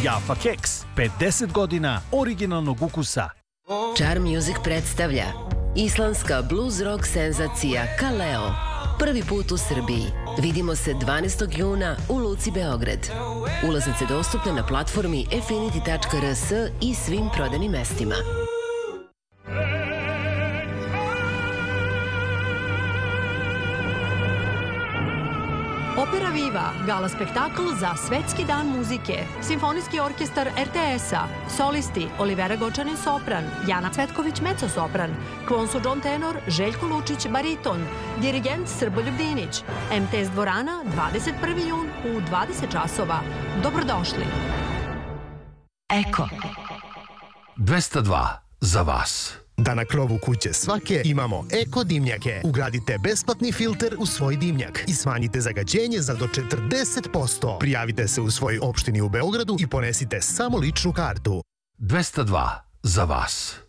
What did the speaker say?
Jaffa keks, 50 godina originalnog ukusa. Charm Music predstavlja islandska blues rock senzacija Kaleo. Prvi put u Srbiji. Vidimo se 12. juna u Luci Beograd. Ulaznice dostupne na platformi affinity.rs i svim prodajnim mestima. Opera Viva, gala spektakl za Svetski dan muzike, Simfonijski orkestar RTS-a, solisti Olivera Gočanin sopran, Jana Cvetković mezzo-sopran, Kvonsu John tenor, Željko Lučić bariton, dirigent Srboljub Dinić, MTS dvorana 21. jun u 20 časova. Dobrodošli. Eko 202 za vas. Da na krovu kuće svake imamo eko dimnjake. Ugradite besplatni filter u svoj dimnjak i smanjite zagađenje za do 40%. Prijavite se u svojoj opštini u Beogradu i ponesite samo ličnu kartu. 202 za vas.